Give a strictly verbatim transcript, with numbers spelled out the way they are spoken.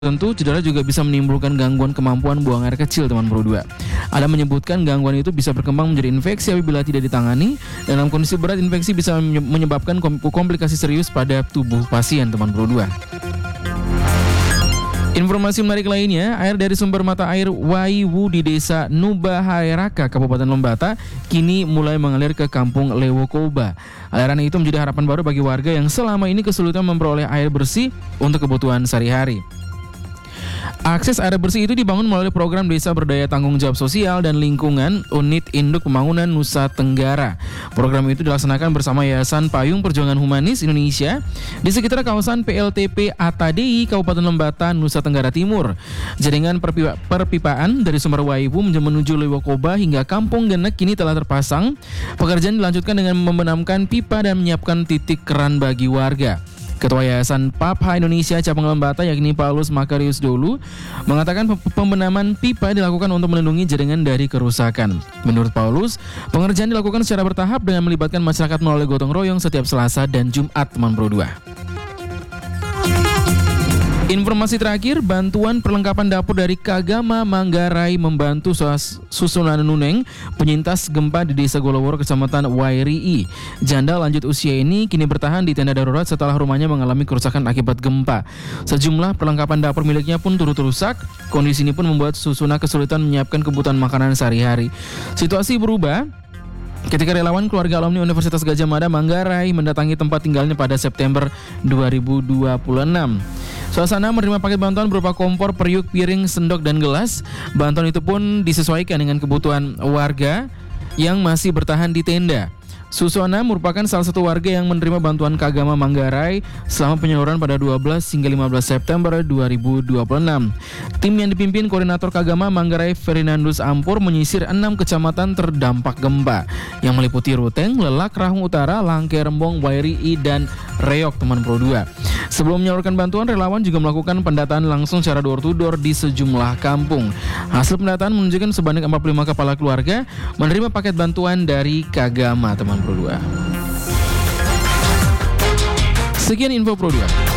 Tentu cedera juga bisa menimbulkan gangguan kemampuan buang air kecil, teman Pro dua. Ada menyebutkan gangguan itu bisa berkembang menjadi infeksi apabila tidak ditangani. Dalam kondisi berat, infeksi bisa menyebabkan komplikasi serius pada tubuh pasien, teman Pro dua. Informasi menarik lainnya, air dari sumber mata air Waiwu di desa Nubahaeraka, Kabupaten Lembata, kini mulai mengalir ke kampung Lewokoba. Aliran itu menjadi harapan baru bagi warga yang selama ini kesulitan memperoleh air bersih untuk kebutuhan sehari-hari. Akses air bersih itu dibangun melalui program Desa Berdaya Tanggung Jawab Sosial dan Lingkungan Unit Induk Pembangunan Nusa Tenggara. Program itu dilaksanakan bersama Yayasan Payung Perjuangan Humanis Indonesia di sekitar kawasan P L T P Atadei, Kabupaten Lembata, Nusa Tenggara Timur. Jaringan perpipa- perpipaan dari sumber Waiwu menuju Lewokoba hingga Kampung Genek kini telah terpasang. Pekerjaan dilanjutkan dengan membenamkan pipa dan menyiapkan titik keran bagi warga. Ketua Yayasan P A P H Indonesia Cabang Lembata yakni Paulus Makarius Dolu mengatakan pembenaman pipa dilakukan untuk melindungi jaringan dari kerusakan. Menurut Paulus, pengerjaan dilakukan secara bertahap dengan melibatkan masyarakat melalui gotong royong setiap Selasa dan Jumat, teman Pro dua. Informasi terakhir, bantuan perlengkapan dapur dari Kagama Manggarai membantu susunan Nuneng, penyintas gempa di Desa Goloworo, Kecamatan Wairii. Janda lanjut usia ini kini bertahan di tenda darurat setelah rumahnya mengalami kerusakan akibat gempa. Sejumlah perlengkapan dapur miliknya pun turut rusak. Kondisi ini pun membuat Susuna kesulitan menyiapkan kebutuhan makanan sehari-hari. Situasi berubah ketika relawan keluarga alumni Universitas Gadjah Mada Manggarai mendatangi tempat tinggalnya pada September dua ribu dua puluh enam. Suasana menerima paket bantuan berupa kompor, periuk, piring, sendok, dan gelas. Bantuan itu pun disesuaikan dengan kebutuhan warga yang masih bertahan di tenda. Susona merupakan salah satu warga yang menerima bantuan Kagama Manggarai selama penyaluran pada dua belas hingga lima belas September dua ribu dua puluh enam. Tim yang dipimpin Koordinator Kagama Manggarai Fernandus Ampur menyisir enam kecamatan terdampak gempa yang meliputi Ruteng, Lelak, Rahung Utara, Langke, Rembong, Wairii, dan Reok, teman Pro dua. Sebelum menyalurkan bantuan, relawan juga melakukan pendataan langsung secara door to door di sejumlah kampung. Hasil pendataan menunjukkan sebanyak empat puluh lima kepala keluarga menerima paket bantuan dari Kagama, teman Pro dua. Sekian info Pro dua.